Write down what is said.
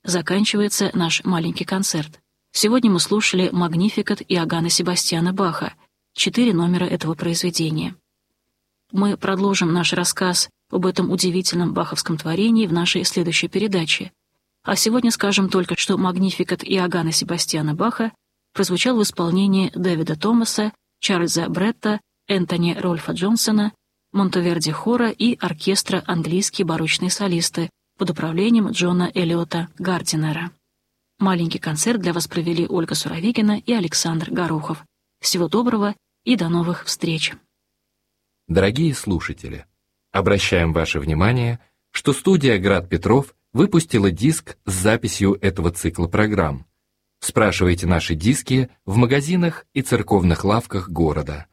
заканчивается наш маленький концерт. Сегодня мы слушали «Магнификат» Иоганна Себастьяна Баха, 4 номера этого произведения. Мы продолжим наш рассказ об этом удивительном баховском творении в нашей следующей передаче. А сегодня скажем только, что «Магнификат» Иоганна Себастьяна Баха прозвучал в исполнении Дэвида Томаса, Чарльза Бретта, Энтони Рольфа Джонсона, Монтеверди хора и оркестра «Английские барочные солисты» под управлением Джона Эллиота Гардинера. Маленький концерт для вас провели Ольга Суровикина и Александр Горохов. Всего доброго и до новых встреч! Дорогие слушатели, обращаем ваше внимание, что студия «Град Петров» выпустила диск с записью этого цикла программ. Спрашивайте наши диски в магазинах и церковных лавках города.